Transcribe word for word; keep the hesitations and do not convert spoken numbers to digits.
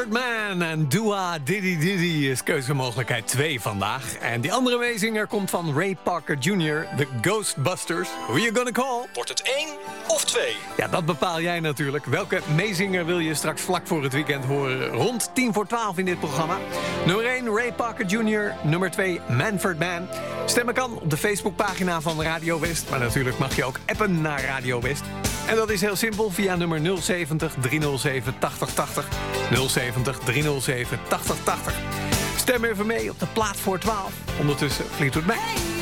Manfred Mann en Dua Diddy Diddy is keuzemogelijkheid twee vandaag. En die andere meezinger komt van Ray Parker junior, The Ghostbusters. Who you gonna call? Wordt het één of twee? Ja, dat bepaal jij natuurlijk. Welke meezinger wil je straks vlak voor het weekend horen? Rond tien voor twaalf in dit programma. Nummer één, Ray Parker junior Nummer twee, Manfred Mann. Stemmen kan op de Facebookpagina van Radio West. Maar natuurlijk mag je ook appen naar Radio West. En dat is heel simpel via nummer nul zeventig driehonderdzeven tachtig tachtig. nul zeventig driehonderdzeven tachtig tachtig. Stem even mee op de plaat voor twaalf. Ondertussen Fleetwood Mac.